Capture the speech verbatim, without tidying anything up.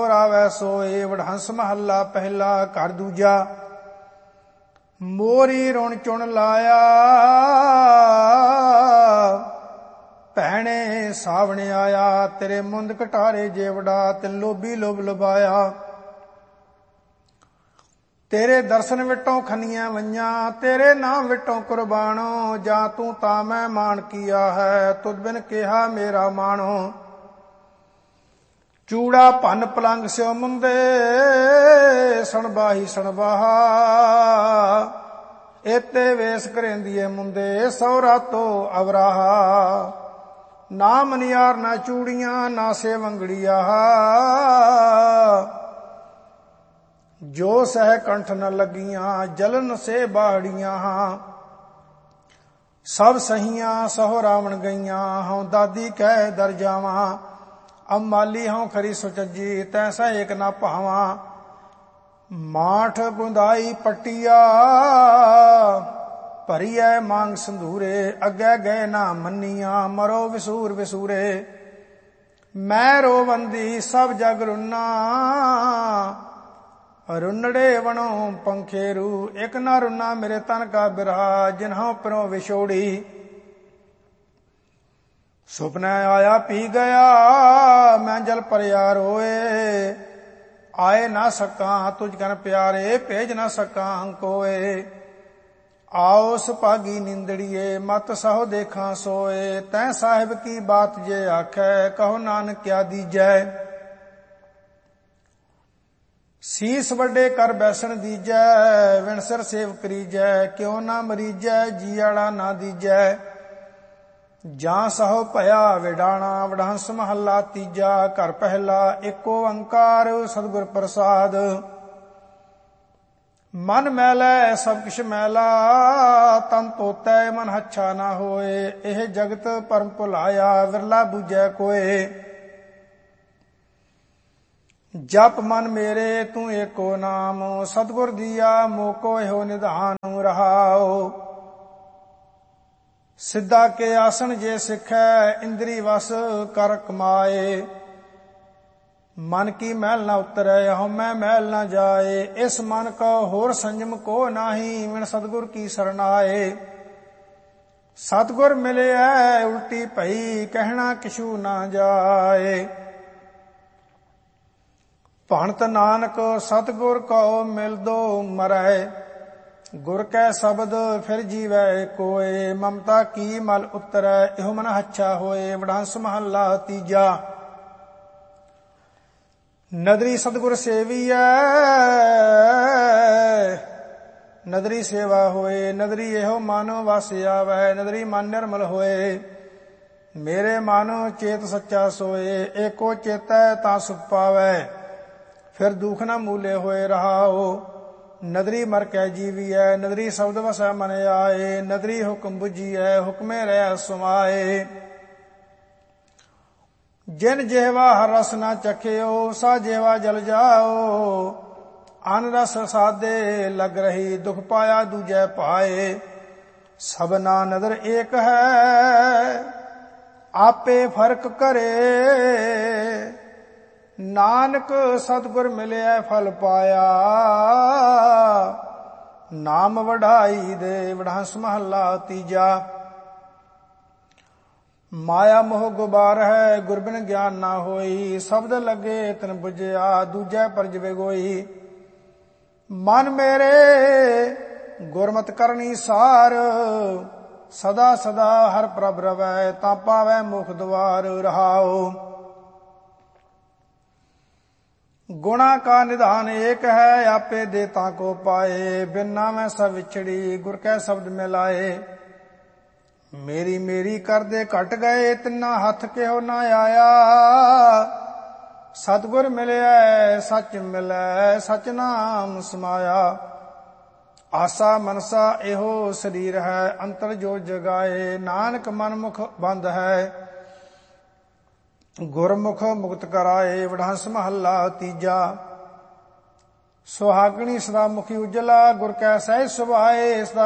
दोहरावै सोए। वडहंस महला पहला। घर दूजा। मोरी रुण चुन लाया, भैणे सावण आया। तेरे मुंद कटारे जेवड़ा, तिन लोभी लोभ लुभाया। तेरे दर्शन विटों खनियां वइयां, तेरे नाम विटों कुर्बानो। जा तू ता मैं मान किया है, तुद बिन केहा मेरा मानो। चूड़ा भन पलंग स्यो मुंदे, सणबाही सणबाहा। एते वेस करेंदिए मुंदे, सौरा तो अवराहा। ना मनियार ना चूड़ियां, ना से वंगड़िया। जो सह कंठ न लगियां, जलन से बाहड़ियां। सब सहियां सहो रावण गईयां, हूं दादी कह दर जावां। अब माली हूं खरी सुचजी, तैसा एक ना भावां। माठ गुंदाई पटिया, भरिए मांग संधूरे। अगे गए ना मनिया, मरो विसूर विसूरे। मैं रोवंदी सब जग रुन्ना, रुन्नड़े वणों पंखेरू। एक ना रुन्ना मेरे तन का बिरहा, जिन्हों परों विछोड़ी। सुपने आया पी गया, मैं जल परया रोए। आए ना सका तुझ कन प्यारे, भेज ना सका कोए। आओ सुपागी निंदड़िए, मत सहो देखा सोए। तै साहिब की बात जे आखै, कहो नानक क्या दीजै। सीस वड्डे कर बैसन दीजै, विण सिर सेव करीजै। क्यों ना मरीजै, जीआड़ा ना दीजै। ਜਾਂ ਸਹੁ ਭਇਆ ਵਿਡਾਣਾ। ਵਡਹੰਸ ਮਹੱਲਾ ਤੀਜਾ। ਘਰ ਪਹਿਲਾ। ਏਕ ਓੰਕਾਰ ਸਤਿਗੁਰ ਪ੍ਰਸਾਦ। ਮਨ ਮੈਲੈ ਸਭ ਕਿਛ ਮੈਲਾ, ਤਨ ਧੋਤੈ ਮਨ ਹੱਛਾ ਨਾ ਹੋਏ। ਇਹ ਜਗਤ ਭਰਮ ਭੁਲਾਇਆ, ਵਿਰਲਾ ਬੂਝੈ ਕੋਏ। ਜਪ ਮਨ ਮੇਰੇ ਤੂੰ ਏਕੋ ਨਾਮ, ਸਤਿਗੁਰ ਦੀਆ ਮੋਕੋ ਇਹੋ ਨਿਧਾਨ ਰਹਾਓ। सिद्धा के आसन जे सिखै, इंद्री वस कर कमाए। मन की मैल न उतरै, हउमੈ मैल न जाए। इस मन को होर संयम को नाही, विण सतगुर की सरनाए। सतगुर मिले उल्टी भई, कहना किछू ना जाए। भणत नानक सतगुर को मिल दो मरै। गुर कै शब्द फिर जीवै कोय। ममता की मल उतरै, इहो मन हच्छा होए। वडहंस महला तीजा। नदरी सतगुर सेवियै, नदरी सेवा होए। नदरी एहो मानो वास आवै, नदरी मन निर्मल होए। मेरे मानो चेत सच्चा सोए, एको चेतै तां सुख पावै। फिर दुख न मूले होए रहाओ। नदरी मर कै जीवियै, नदरी शब्द वसै मन आए। नदरी हुक्म बुझियै, हुक्मे रह समाए। जिन जेहवा हर रस न चखियो, सा जेहवा जल जाओ। अन रस सादे लग रही, दुख पाया दूजै पाए। सबना नदर एक है, आपे फर्क करे। नानक सतगुर मिलिया फल पाया, नाम वढ़ाई दे। वडहंस महला तीजा। माया मोह गुबार है, गुरबिन ज्ञान ना होई। शब्द लगे तिन बुझिया, दूजै परज बेगोई। मन मेरे गुरमत करनी सार, सदा सदा हर प्रभ रवै। ता पावै मुख द्वार रहाओ। गुणा का निधान एक है, आपे देता को पाए। बिना में सब विछड़ी, गुर कै शब्द मिलाए। मेरी मेरी कर दे घट गए, तिन्ना हथ केहो ना आया। सतगुर मिले सच मिलै, सच नाम समाया। आसा मनसा एहो शरीर है, अंतर जो जगाए। नानक मन मुख बंद है, गुरमुख मुक्त कराए। वडहंस महला तीजा। सुहागणी सदा मुखी उजला, गुर कै सहज सुभाए।